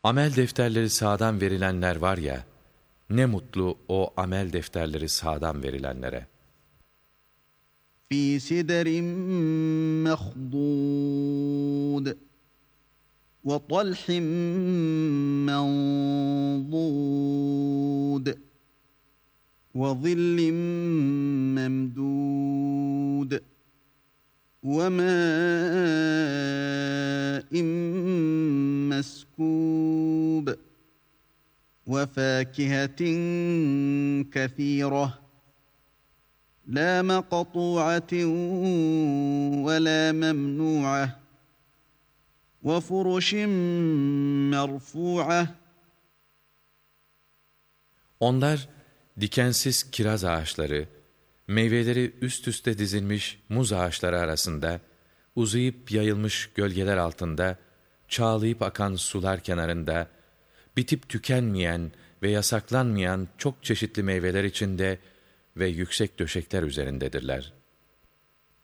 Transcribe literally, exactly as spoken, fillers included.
Amel defterleri sağdan verilenler var ya, ne mutlu o amel defterleri sağdan verilenlere. في سدر مخضود وطلح منضود وظل ممدود وماء مسكوب وفاكهة كثيرة لا مقطوعة ولا ممنوعة وفرش مرفوعة. Onlar dikensiz kiraz ağaçları, meyveleri üst üste dizilmiş muz ağaçları arasında, uzayıp yayılmış gölgeler altında, çağlayıp akan sular kenarında, bitip tükenmeyen ve yasaklanmayan çok çeşitli meyveler içinde ve yüksek döşekler üzerindedirler.